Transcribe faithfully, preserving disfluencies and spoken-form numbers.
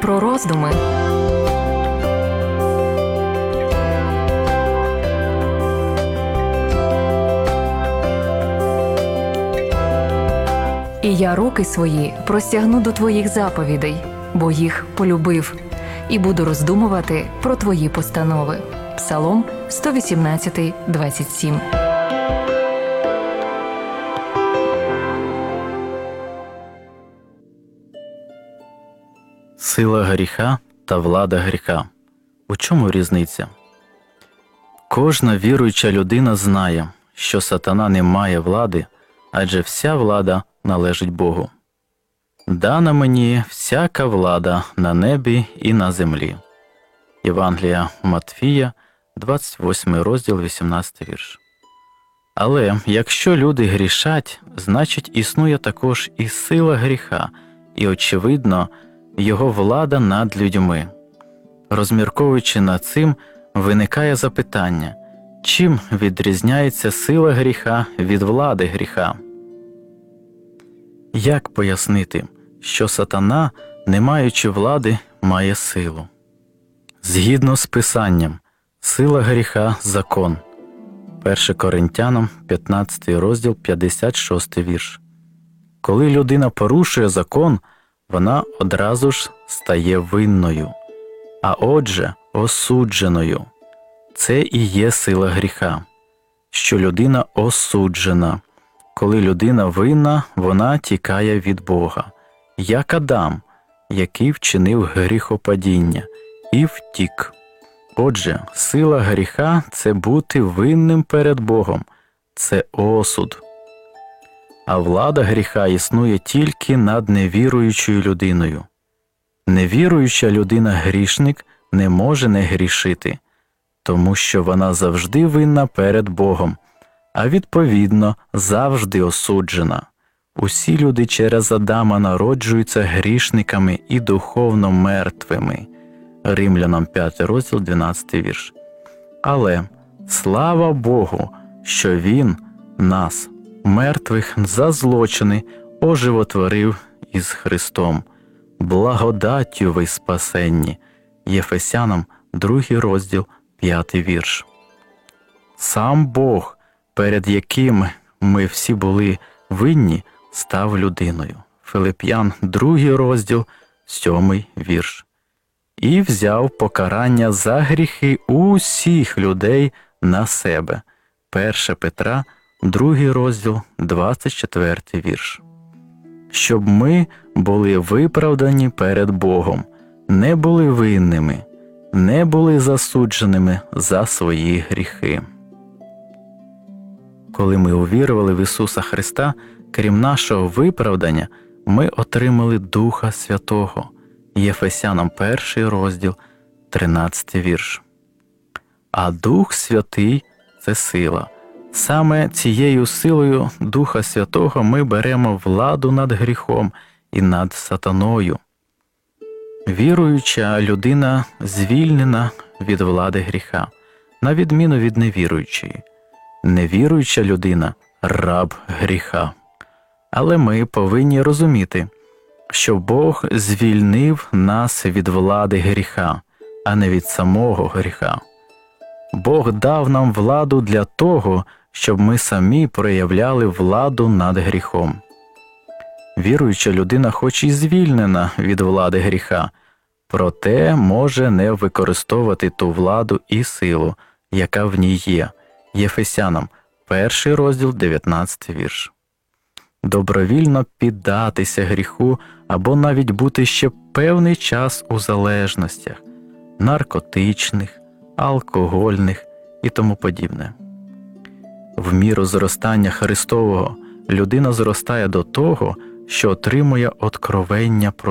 про роздуми. І я руки свої простягну до твоїх заповідей, бо їх полюбив, і буду роздумувати про твої постанови. Псалом сто вісімнадцять, двадцять сім. Сила гріха та влада гріха. У чому різниця? Кожна віруюча людина знає, що сатана не має влади, адже вся влада належить Богу. «Дана мені всяка влада на небі і на землі». Євангелія Матфія, двадцять восьмий розділ, вісімнадцятий вірш. Але якщо люди грішать, значить існує також і сила гріха, і, очевидно, його влада над людьми. Розмірковуючи над цим, виникає запитання, чим відрізняється сила гріха від влади гріха? Як пояснити, що сатана, не маючи влади, має силу? Згідно з Писанням, сила гріха – закон. перше Коринтянам, п'ятнадцятий розділ, п'ятдесят шостий вірш. Коли людина порушує закон, вона одразу ж стає винною, а отже осудженою. Це і є сила гріха, що людина осуджена. Коли людина винна, вона тікає від Бога, як Адам, який вчинив гріхопадіння, і втік. Отже, сила гріха – це бути винним перед Богом, це осуд. А влада гріха існує тільки над невіруючою людиною. Невіруюча людина-грішник не може не грішити, тому що вона завжди винна перед Богом, а відповідно завжди осуджена. Усі люди через Адама народжуються грішниками і духовно мертвими. Римлянам п'ятий розділ, дванадцятий вірш. Але слава Богу, що Він нас, мертвих за злочини, оживотворив із Христом. Благодаттю ви спасенні. Єфесянам другий розділ, п'ятий вірш. Сам Бог, перед яким ми всі були винні, став людиною. Филип'ян другий розділ, сьомий вірш. І взяв покарання за гріхи усіх людей на себе. перше Петра, другий розділ, двадцять четвертий вірш. Щоб ми були виправдані перед Богом, не були винними, не були засудженими за свої гріхи. Коли ми увірували в Ісуса Христа, крім нашого виправдання, ми отримали Духа Святого. Єфесянам перший розділ, тринадцятий вірш. А Дух Святий – це сила. Саме цією силою Духа Святого ми беремо владу над гріхом і над сатаною. Віруюча людина звільнена від влади гріха, на відміну від невіруючої. Невіруюча людина – раб гріха. Але ми повинні розуміти, що Бог звільнив нас від влади гріха, а не від самого гріха. Бог дав нам владу для того, щоб ми самі проявляли владу над гріхом. Віруюча людина хоч і звільнена від влади гріха, проте може не використовувати ту владу і силу, яка в ній є. Єфесянам перший розділ, дев'ятнадцятий вірш. Добровільно піддатися гріху або навіть бути ще певний час у залежностях – наркотичних, алкогольних і тому подібне. В міру зростання Христового людина зростає до того, що отримує откровення про